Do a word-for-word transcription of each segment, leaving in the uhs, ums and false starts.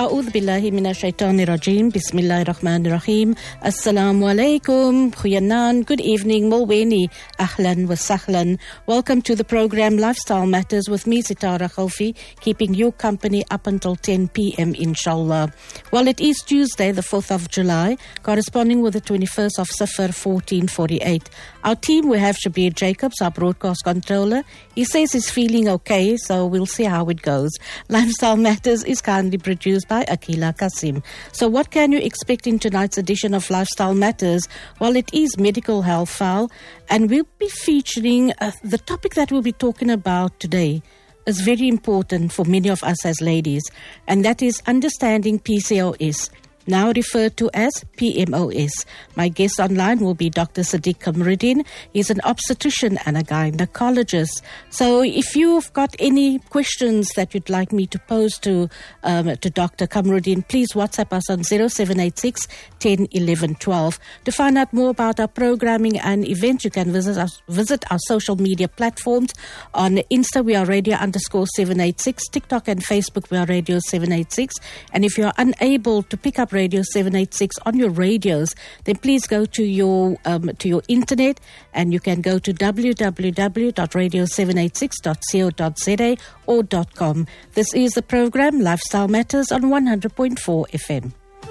أعوذ بالله من الشيطان الرجيم بسم الله الرحمن الرحيم Assalamu alaikum Goeienaand, good evening Mulweni Ahlan wa sahlan. Welcome to the program Lifestyle Matters with me Sitara Khalfi, keeping you company up until ten p.m. inshallah. Well, it is Tuesday the fourth of July, corresponding with the twenty-first of Safar fourteen forty-eight. Our team, we have Shabir Jacobs, our broadcast controller. He says he's feeling okay, so we'll see how it goes. Lifestyle Matters is kindly produced by Akila Kasim. So what can you expect in tonight's edition of Lifestyle Matters? Well, it is Medical Health File, and we'll be featuring uh, the topic that we'll be talking about today is very important for many of us as ladies, and that is understanding P C O S, now referred to as P M O S. My guest online will be Doctor Sadiq Kamruddin. He's an obstetrician and a gynecologist. So if you've got any questions that you'd like me to pose to um, to Doctor Kamruddin, please WhatsApp us on zero seven eight six, one zero, one one, one two. To find out more about our programming and events, you can visit us, visit our social media platforms. On Insta, we are radio underscore seven eight six. TikTok and Facebook, we are radio seven eight six. And if you're unable to pick up Radio seven eight six on your radios, then please go to your um, to your internet, and you can go to w w w dot radio seven eight six dot co dot z a or .com. This is the program Lifestyle Matters on one hundred point four F M.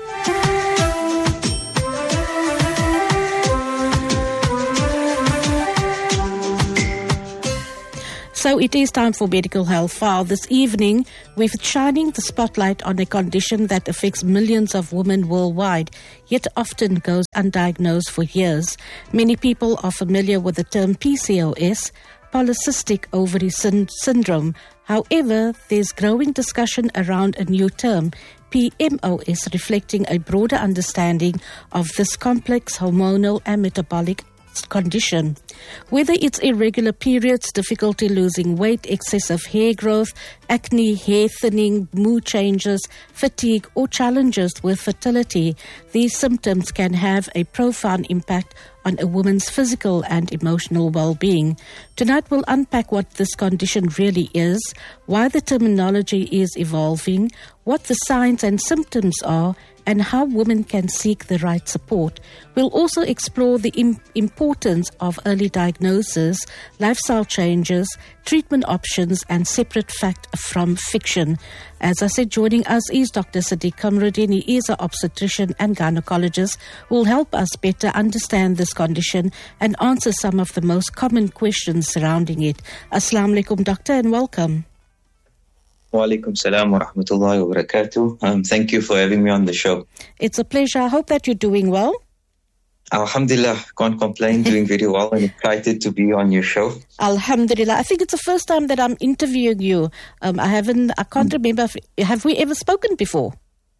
So it is time for Medical Health File. This evening, we're shining the spotlight on a condition that affects millions of women worldwide, yet often goes undiagnosed for years. Many people are familiar with the term P C O S, polycystic ovary syn- syndrome. However, there's growing discussion around a new term, P M O S, reflecting a broader understanding of this complex hormonal and metabolic condition. Whether it's irregular periods, difficulty losing weight, excessive hair growth, acne, hair thinning, mood changes, fatigue, or challenges with fertility, these symptoms can have a profound impact on a woman's physical and emotional well-being. Tonight we'll unpack what this condition really is, why the terminology is evolving, what the signs and symptoms are, and how women can seek the right support. We'll also explore the im- importance of early diagnosis, lifestyle changes, treatment options, and separate fact from fiction. As I said, joining us is Doctor Sadiq Kamruddin. He is an obstetrician and gynecologist who will help us better understand this condition and answer some of the most common questions surrounding it. Assalamu alaikum, doctor, and welcome. Wa alaikum salam wa rahmatullahi wa barakatuh. Um, thank you for having me on the show. It's a pleasure. I hope that you're doing well. Alhamdulillah, can't complain, doing very well and excited to be on your show. Alhamdulillah. I think it's the first time that I'm interviewing you. Um, I haven't, I can't remember, if, have we ever spoken before?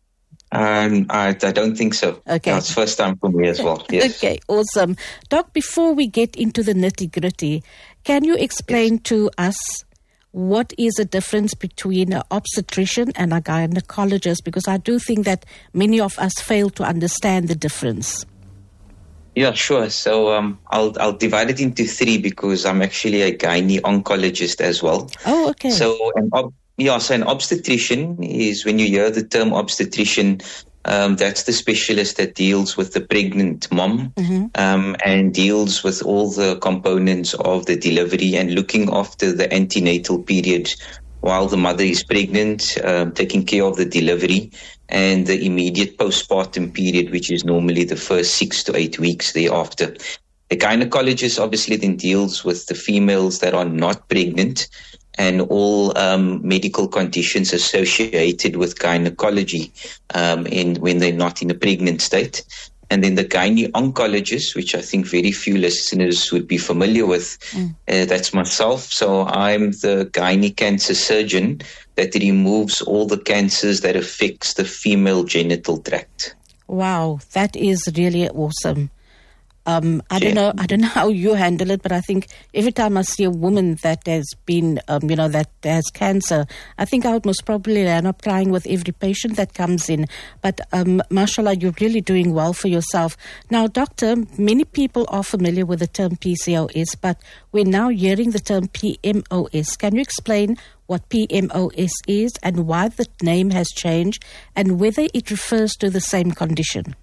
Um, I, I don't think so. Okay. No, it's first time for me as well. Yes. Okay, awesome. Doc, before we get into the nitty-gritty, can you explain to us what is the difference between an obstetrician and a gynecologist? Because I do think that many of us fail to understand the difference. Yeah, sure. So um, I'll I'll divide it into three because I'm actually a gynae oncologist as well. Oh, okay. So an ob- yeah, so an obstetrician is, when you hear the term obstetrician, Um, that's the specialist that deals with the pregnant mom mm-hmm. um, and deals with all the components of the delivery and looking after the antenatal period while the mother is pregnant, um, taking care of the delivery and the immediate postpartum period, which is normally the first six to eight weeks thereafter. The gynecologist obviously then deals with the females that are not pregnant and all um, medical conditions associated with gynecology um, in, when they're not in a pregnant state. And then the gynae oncologist, which I think very few listeners would be familiar with, mm. uh, that's myself. So I'm the gynae cancer surgeon that removes all the cancers that affects the female genital tract. Wow, that is really awesome. Um, I don't know. I don't know how you handle it, but I think every time I see a woman that has been, um, you know, that has cancer, I think I would most probably end up crying with every patient that comes in. But um, mashallah, you're really doing well for yourself. Now, doctor, many people are familiar with the term P C O S, but we're now hearing the term P M O S. Can you explain what P M O S is and why the name has changed and whether it refers to the same condition?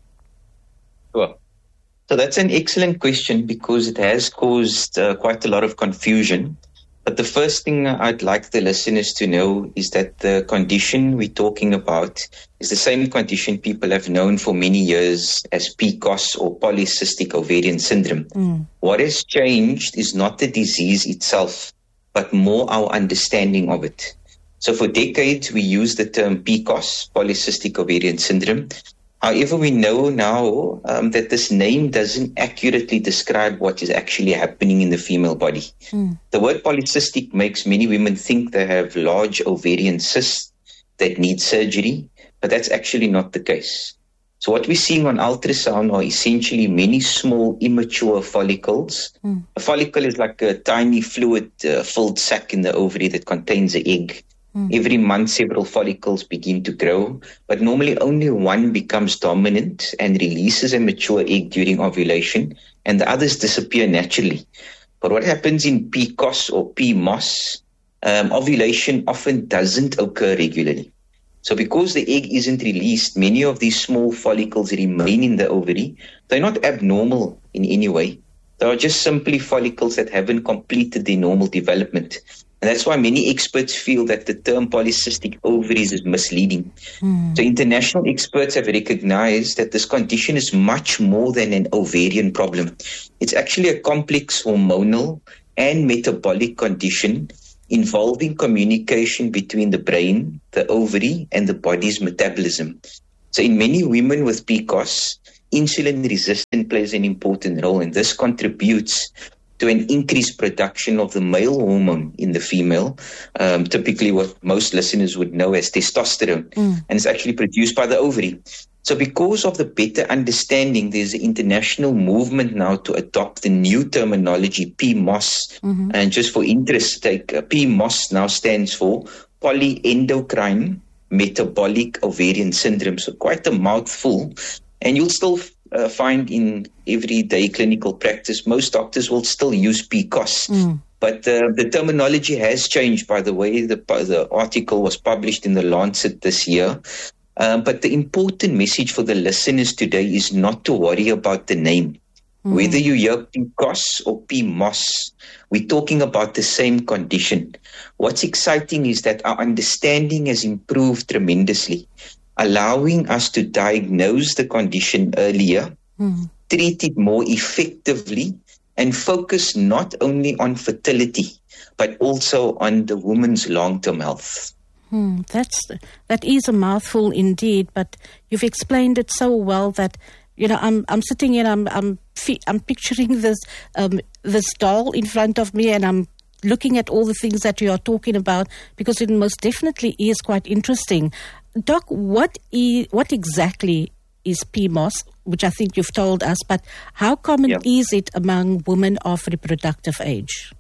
Sure. So that's an excellent question because it has caused uh, quite a lot of confusion. But the first thing I'd like the listeners to know is that the condition we're talking about is the same condition people have known for many years as P C O S or polycystic ovarian syndrome. Mm. What has changed is not the disease itself, but more our understanding of it. So for decades, we used the term P C O S, polycystic ovarian syndrome. However, we know now um, that this name doesn't accurately describe what is actually happening in the female body. Mm. The word polycystic makes many women think they have large ovarian cysts that need surgery, but that's actually not the case. So what we're seeing on ultrasound are essentially many small immature follicles. Mm. A follicle is like a tiny fluid-filled uh, sac in the ovary that contains an egg. Mm. Every month, several follicles begin to grow, but normally only one becomes dominant and releases a mature egg during ovulation, and the others disappear naturally. But what happens in P C O S or P M O S, um, ovulation often doesn't occur regularly. So because the egg isn't released, many of these small follicles remain in the ovary. They're not abnormal in any way. They are just simply follicles that haven't completed their normal development. And that's why many experts feel that the term polycystic ovaries is misleading. Mm. So international experts have recognized that this condition is much more than an ovarian problem. It's actually a complex hormonal and metabolic condition involving communication between the brain, the ovary, and the body's metabolism. So in many women with P C O S, insulin resistance plays an important role, and this contributes to an increased production of the male hormone in the female, um, typically what most listeners would know as testosterone, mm. and it's actually produced by the ovary. So because of the better understanding, there's an international movement now to adopt the new terminology P M O S. Mm-hmm. And just for interest sake, uh, P M O S now stands for polyendocrine metabolic ovarian syndrome. So quite a mouthful. And you'll still uh, find in everyday clinical practice, most doctors will still use P C O S. Mm. But uh, the terminology has changed, by the way. The, the article was published in the Lancet this year. Uh, but the important message for the listeners today is not to worry about the name. Mm. Whether you hear P C O S or P M O S, we're talking about the same condition. What's exciting is that our understanding has improved tremendously, allowing us to diagnose the condition earlier, mm. treat it more effectively, and focus not only on fertility, but also on the woman's long-term health. Hmm, that's that is a mouthful indeed, but you've explained it so well that you know I'm I'm sitting here, I'm I'm I'm picturing this um, this doll in front of me, and I'm looking at all the things that you are talking about because it most definitely is quite interesting. Doc, what is what exactly is P M O S, which I think you've told us, but how common yep. is it among women of reproductive age?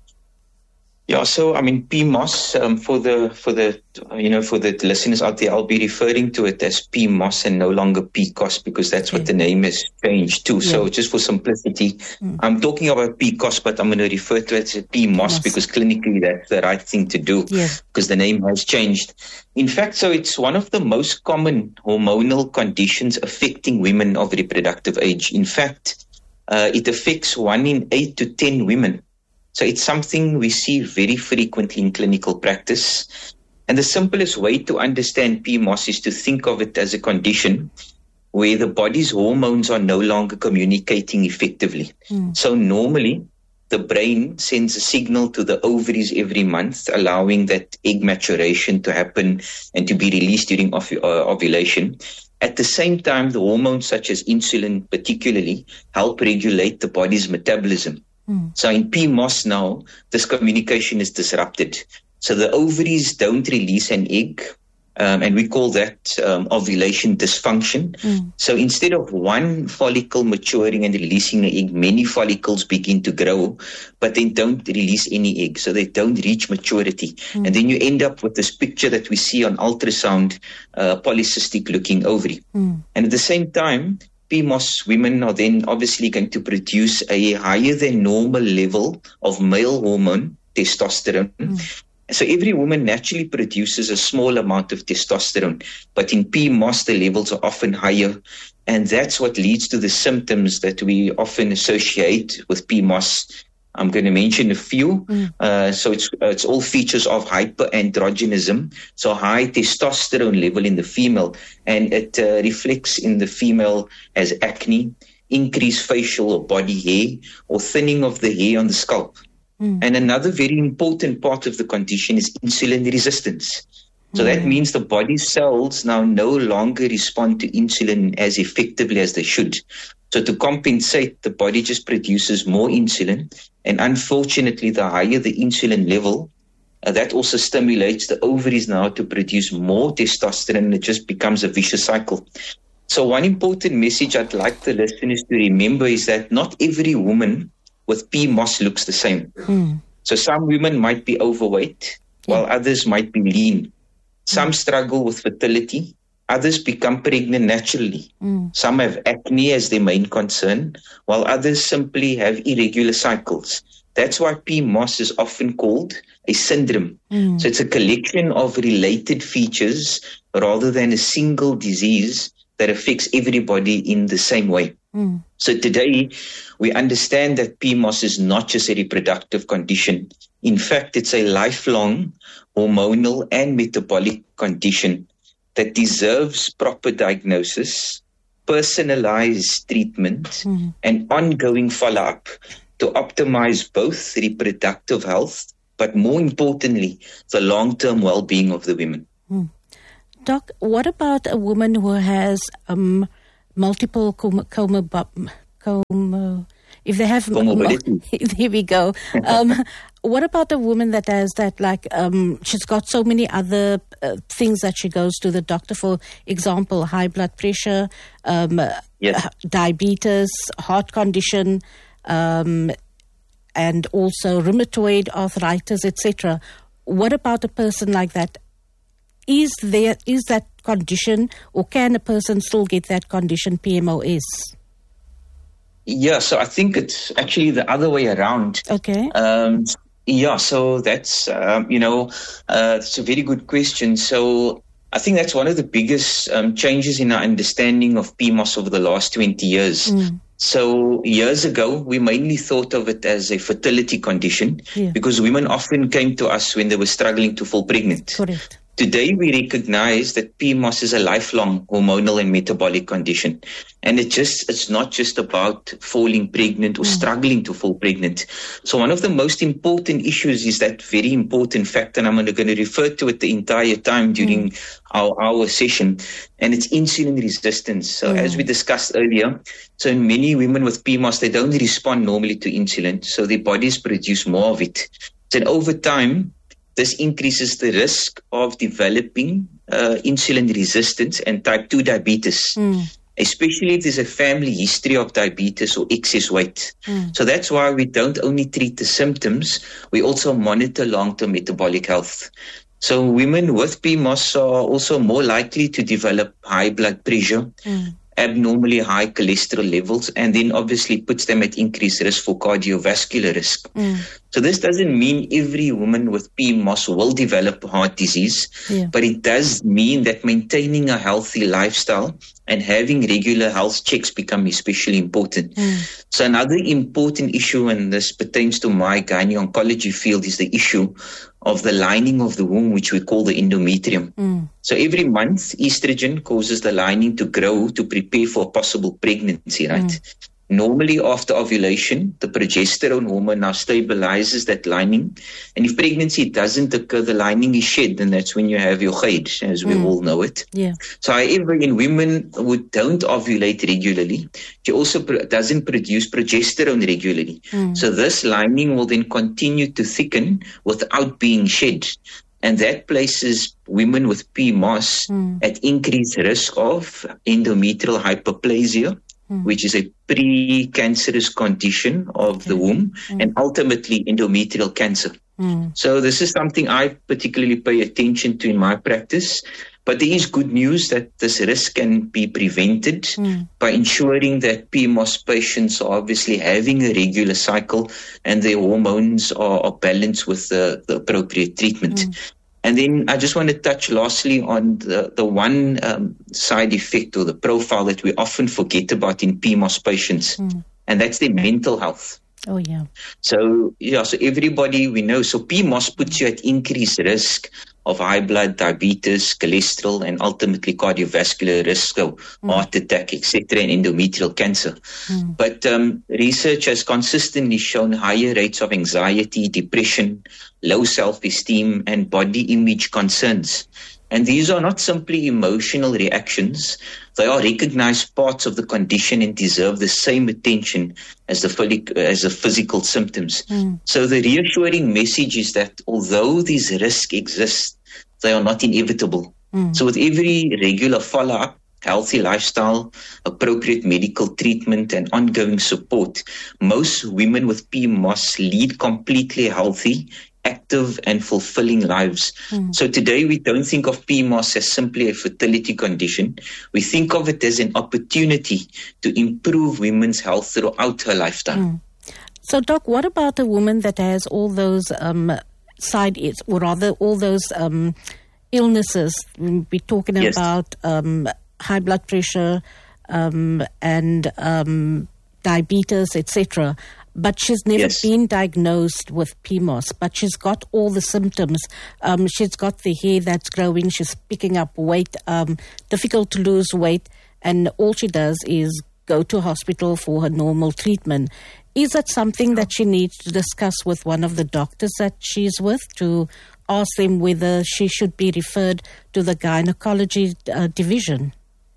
Yeah, so I mean P M O S um, for the for the you know for the listeners out there, I'll be referring to it as P M O S and no longer P C O S because that's okay. what the name has changed to. Yeah. So just for simplicity, mm. I'm talking about P C O S, but I'm going to refer to it as P M O S yes. because clinically that's the right thing to do yes. because the name has changed. In fact, so it's one of the most common hormonal conditions affecting women of reproductive age. In fact, uh, it affects one in eight to ten women. So it's something we see very frequently in clinical practice. And the simplest way to understand P M O S is to think of it as a condition where the body's hormones are no longer communicating effectively. Mm. So normally, the brain sends a signal to the ovaries every month, allowing that egg maturation to happen and to be released during ov- uh, ovulation. At the same time, the hormones such as insulin particularly help regulate the body's metabolism. So in P M O S now, this communication is disrupted. So the ovaries don't release an egg, um, and we call that um, ovulation dysfunction. Mm. So instead of one follicle maturing and releasing an egg, many follicles begin to grow, but they don't release any egg. So they don't reach maturity. Mm. And then you end up with this picture that we see on ultrasound, uh, polycystic looking ovary. Mm. And at the same time, P M O S women are then obviously going to produce a higher than normal level of male hormone, testosterone. Mm. So every woman naturally produces a small amount of testosterone, but in P M O S the levels are often higher, and that's what leads to the symptoms that we often associate with P M O S. I'm going to mention a few. Mm. Uh, so it's it's all features of hyperandrogenism, so high testosterone level in the female, and it uh, reflects in the female as acne, increased facial or body hair, or thinning of the hair on the scalp. Mm. And another very important part of the condition is insulin resistance. So mm. that means the body cells now no longer respond to insulin as effectively as they should. So to compensate, the body just produces more insulin. And unfortunately, the higher the insulin level, uh, that also stimulates the ovaries now to produce more testosterone, and it just becomes a vicious cycle. So one important message I'd like the listeners to remember is that not every woman with P M O S looks the same. Mm. So some women might be overweight, yeah. while others might be lean. Some mm. struggle with fertility. Others become pregnant naturally. Mm. Some have acne as their main concern, while others simply have irregular cycles. That's why P M O S is often called a syndrome. Mm. So it's a collection of related features rather than a single disease that affects everybody in the same way. Mm. So today, we understand that P M O S is not just a reproductive condition. In fact, it's a lifelong hormonal and metabolic condition that deserves proper diagnosis, personalized treatment, mm. and ongoing follow-up to optimize both reproductive health, but more importantly, the long-term well-being of the women. Mm. Doc, what about a woman who has um, multiple com- com- com- if they have comorbidity? Here we go. Um, what about a woman that has that, like, um, she's got so many other uh, things that she goes to the doctor for? Example, high blood pressure, um, yes. diabetes, heart condition, um, and also rheumatoid arthritis, et cetera. What about a person like that? Is there is that condition, or can a person still get that condition, P M O S? Yeah, so I think it's actually the other way around. Okay. Um, yeah, so that's, um, you know, uh, it's a very good question. So I think that's one of the biggest um, changes in our understanding of P M O S over the last twenty years. Mm. So years ago, we mainly thought of it as a fertility condition yeah. because women often came to us when they were struggling to fall pregnant. Correct. Today, we recognize that P M O S is a lifelong hormonal and metabolic condition. And it just, it's not just about falling pregnant or mm. struggling to fall pregnant. So one of the most important issues is that very important fact, and I'm going to refer to it the entire time during mm. our, our session, and it's insulin resistance. So mm. as we discussed earlier, so in many women with P M O S, they don't respond normally to insulin, so their bodies produce more of it. So over time, this increases the risk of developing uh, insulin resistance and type two diabetes, mm. especially if there's a family history of diabetes or excess weight. Mm. So that's why we don't only treat the symptoms, we also monitor long-term metabolic health. So women with P M O S are also more likely to develop high blood pressure, mm. abnormally high cholesterol levels, and then obviously puts them at increased risk for cardiovascular risk. Mm. So this doesn't mean every woman with P M O S will develop heart disease, yeah. but it does mean that maintaining a healthy lifestyle and having regular health checks become especially important. Mm. So another important issue, and this pertains to my gynae-oncology field, is the issue of the lining of the womb, which we call the endometrium. Mm. So every month, estrogen causes the lining to grow to prepare for a possible pregnancy, right? Mm. Normally, after ovulation, the progesterone hormone now stabilizes that lining. And if pregnancy doesn't occur, the lining is shed, and that's when you have your Gheid, as we mm. all know it. Yeah. So however, in women who don't ovulate regularly, she also pro- doesn't produce progesterone regularly. Mm. So this lining will then continue to thicken without being shed. And that places women with P M O S mm. at increased risk of endometrial hyperplasia, mm. which is a pre-cancerous condition of okay. the womb, mm. and ultimately endometrial cancer. Mm. So this is something I particularly pay attention to in my practice. But there is good news that this risk can be prevented mm. by ensuring that P M O S patients are obviously having a regular cycle and their hormones are, are balanced with the, the appropriate treatment. Mm. And then I just want to touch lastly on the, the one um, side effect or the profile that we often forget about in P M O S patients, mm. and that's their mental health. Oh, yeah. So, yeah, so everybody we know, so P M O S puts you at increased risk of high blood, diabetes, cholesterol, and ultimately cardiovascular risk, so mm. heart attack, et cetera, and endometrial cancer. Mm. But um, research has consistently shown higher rates of anxiety, depression, low self-esteem, and body image concerns. And these are not simply emotional reactions. They are recognized parts of the condition and deserve the same attention as the, as the physical symptoms. Mm. So the reassuring message is that although these risks exist, they are not inevitable. Mm. So with every regular follow-up, healthy lifestyle, appropriate medical treatment, and ongoing support, most women with P M O S lead completely healthy, active and fulfilling lives. Mm. So today we don't think of P M O S as simply a fertility condition. We think of it as an opportunity to improve women's health throughout her lifetime. Mm. So Doc, what about a woman that has all those um, side, or rather all those um, illnesses? We're talking yes. about um, high blood pressure um, and um, diabetes, et cetera, but she's never yes. been diagnosed with P M O S, but she's got all the symptoms. Um, she's got the hair that's growing, she's picking up weight, um, difficult to lose weight, and all she does is go to hospital for her normal treatment. Is that something that she needs to discuss with one of the doctors that she's with, to ask them whether she should be referred to the gynecology uh, division?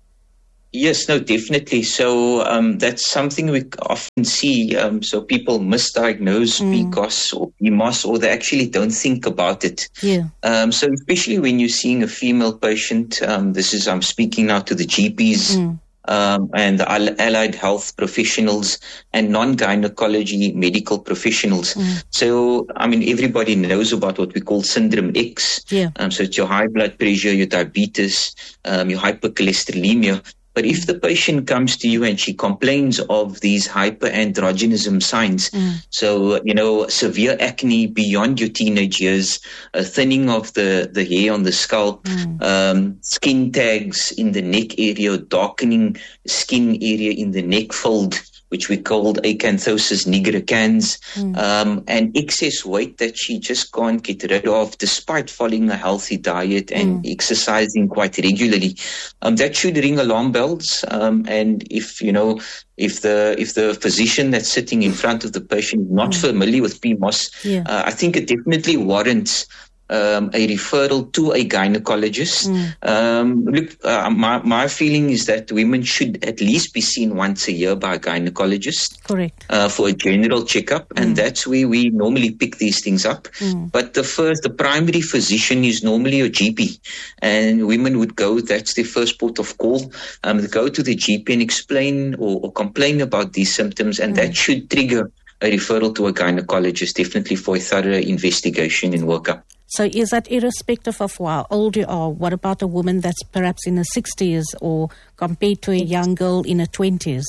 Yes, no, definitely. So um, that's something we often see. Um, so people misdiagnose mm. P C O S or P M O S, or they actually don't think about it. Yeah. Um, so especially when you're seeing a female patient, um, this is, I'm speaking now to the G Ps mm. um, and the allied health professionals and non-gynecology medical professionals. Mm. So, I mean, everybody knows about what we call syndrome X. Yeah. Um, so it's your high blood pressure, your diabetes, um, your hypercholesterolemia. But if the patient comes to you and she complains of these hyperandrogenism signs, mm. so, you know, severe acne beyond your teenage years, a thinning of the, the hair on the scalp, mm. um, skin tags in the neck area, darkening skin area in the neck fold, which we called acanthosis nigricans, mm. um, and excess weight that she just can't get rid of despite following a healthy diet and mm. exercising quite regularly. Um, that should ring alarm bells. Um, and if, you know, if the if the physician that's sitting in front of the patient is not mm. familiar with P M O S, yeah. uh, I think it definitely warrants Um, a referral to a gynecologist. Mm. Um, look, uh, my, my feeling is that women should at least be seen once a year by a gynecologist. Correct. Uh, for a general checkup, mm. and that's where we normally pick these things up. Mm. But the first, the primary physician is normally a G P, and women would go, that's their first port of call. Um, they go to the G P and explain or, or complain about these symptoms, and mm. that should trigger a referral to a gynecologist, definitely for a thorough investigation and workup. So is that irrespective of how old you are? What about a woman that's perhaps in her sixties, or compared to a young girl in her twenties?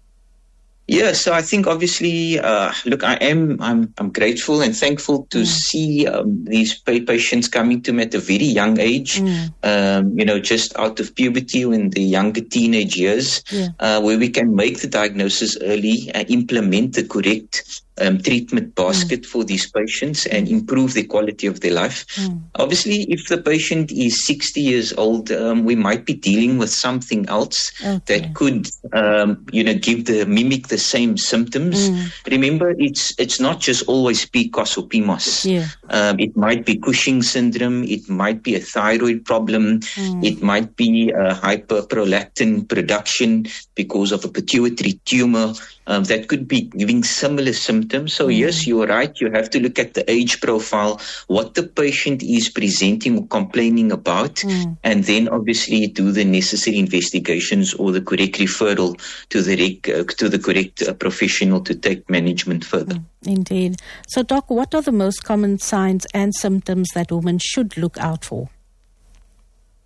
Yeah, so I think obviously, uh, look, I am, I'm, I'm grateful and thankful to mm. see um, these patients coming to me at a very young age, mm. um, you know, just out of puberty or in the younger teenage years, yeah. uh, where we can make the diagnosis early and implement the correct Um, treatment basket mm. for these patients and improve the quality of their life. Mm. Obviously, if the patient is sixty years old, um, we might be dealing with something else okay. that could, um, you know, give the mimic the same symptoms. Mm. Remember, it's it's not just always P C O S or P M O S. Yeah. Um, it might be Cushing syndrome. It might be a thyroid problem. Mm. It might be a hyperprolactin production because of a pituitary tumor. Um, that could be giving similar symptoms. So, mm. yes, you're right. You have to look at the age profile, what the patient is presenting or complaining about, mm. and then obviously do the necessary investigations or the correct referral to the, rec- uh, to the correct uh, professional to take management further. Mm. Indeed. So, Doc, what are the most common signs and symptoms that women should look out for?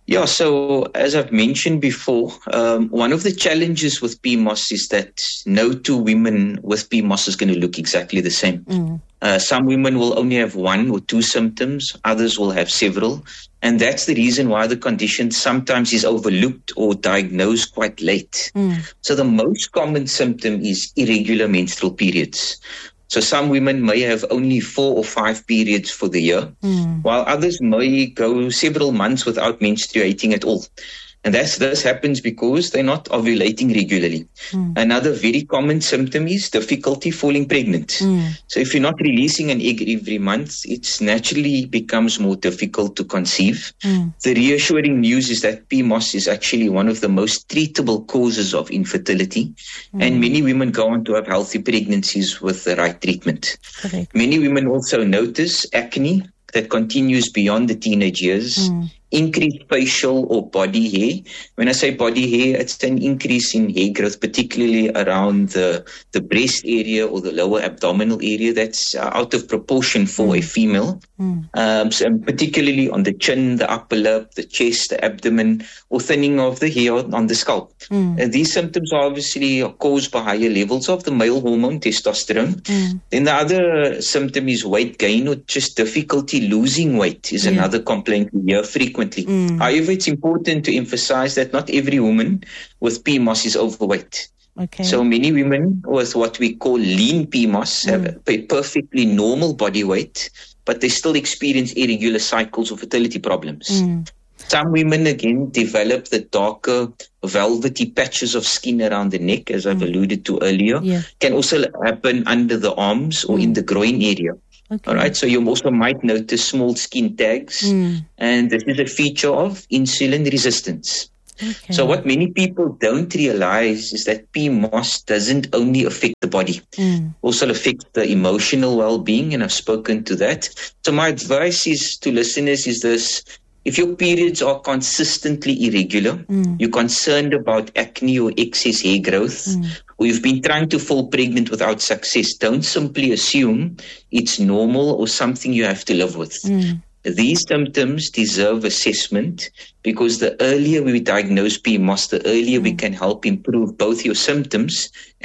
Yeah, so as I've mentioned before, um, one of the challenges with P M O S is that no two women with P M O S is going to look exactly the same. Mm. Uh, some women will only have one or two symptoms, others will have several. And that's the reason why the condition sometimes is overlooked or diagnosed quite late. Mm. So the most common symptom is irregular menstrual periods. So some women may have only four or five periods for the year, mm. while others may go several months without menstruating at all. And that's, this happens because they're not ovulating regularly. Mm. Another very common symptom is difficulty falling pregnant. Mm. So if you're not releasing an egg every month, it naturally becomes more difficult to conceive. Mm. The reassuring news is that P M O S is actually one of the most treatable causes of infertility. Mm. And many women go on to have healthy pregnancies with the right treatment. Correct. Many women also notice acne that continues beyond the teenage years. Mm. Increased facial or body hair. When I say body hair, it's an increase in hair growth, particularly around the, the breast area or the lower abdominal area. That's uh, out of proportion for mm. a female. Mm. Um, so, and particularly on the chin, the upper lip, the chest, the abdomen, or thinning of the hair on the scalp. Mm. Uh, these symptoms are obviously caused by higher levels of the male hormone, testosterone. Mm. Then the other symptom is weight gain or just difficulty losing weight is yeah. another complaint we hear frequently. Mm. However, it's important to emphasize that not every woman with P M O S is overweight. Okay. So many women with what we call lean P M O S mm. have a perfectly normal body weight, but they still experience irregular cycles or fertility problems. Mm. Some women, again, develop the darker velvety patches of skin around the neck, as I've mm. alluded to earlier. Yeah. Can also happen under the arms or mm. in the groin area. Okay. All right. So you also might notice small skin tags, mm. and this is a feature of insulin resistance. Okay. So what many people don't realize is that P M O S doesn't only affect the body, mm. also affects the emotional well-being, and I've spoken to that. So my advice is to listeners is this: if your periods are consistently irregular, mm. you're concerned about acne or excess hair growth, mm. or you've been trying to fall pregnant without success, don't simply assume it's normal or something you have to live with. Mm. These symptoms deserve assessment, because the earlier we diagnose P M O S, the earlier mm. we can help improve both your symptoms